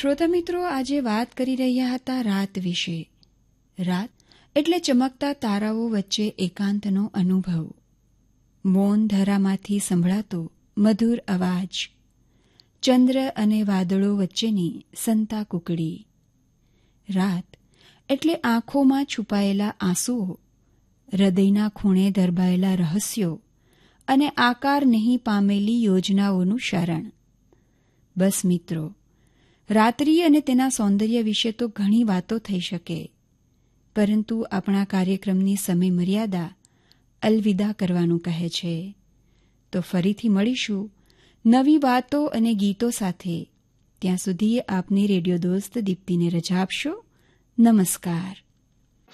શ્રોતા મિત્રો, આજે વાત કરી રહ્યા હતા રાત વિશે. રાત એટલે ચમકતા તારાઓ વચ્ચે એકાંતનો અનુભવ, મૌન ધરામાંથી સંભળાતો મધુર અવાજ, ચંદ્ર અને વાદળો વચ્ચેની સંતા કુકડી. રાત એટલે આંખોમાં છુપાયેલા આંસુઓ, હૃદયના ખૂણે દરબાયેલા રહસ્યો અને આકાર નહીં પામેલી યોજનાઓનું શરણ. બસ મિત્રો, રાત્રિ અને તેના સૌંદર્ય વિશે તો ઘણી વાતો થઈ શકે, પરંતુ આપણા કાર્યક્રમની સમય મર્યાદા અલવિદા કરવાનું કહે છે. તો ફરીથી મળીશું નવી વાતો અને ગીતો સાથે. ત્યાં સુધી આપની રેડિયો દોસ્ત દીપ્તિને રજા આપશો. નમસ્કાર.